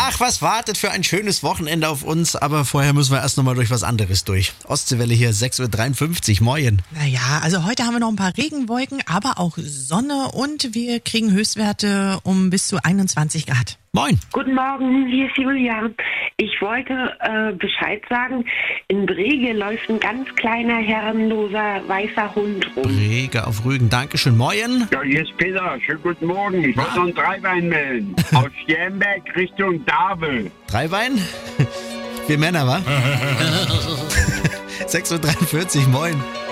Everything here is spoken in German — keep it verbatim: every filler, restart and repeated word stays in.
Ach, was wartet für ein schönes Wochenende auf uns, aber vorher müssen wir erst nochmal durch was anderes durch. Ostseewelle hier, sechs Uhr dreiundfünfzig, moin. Naja, also heute haben wir noch ein paar Regenwolken, aber auch Sonne und wir kriegen Höchstwerte um bis zu einundzwanzig Grad. Moin. Guten Morgen, hier ist Julia. Ich wollte äh, Bescheid sagen, in Brege läuft ein ganz kleiner, herrenloser, weißer Hund rum. Brege auf Rügen, Dankeschön, moin. Ja, hier ist Peter. Schönen guten Morgen. Ich wollte noch einen Dreiwein melden. Aus Sternberg Richtung Davel. Dreiwein? Wir Männer, wa? sechs Uhr dreiundvierzig, moin.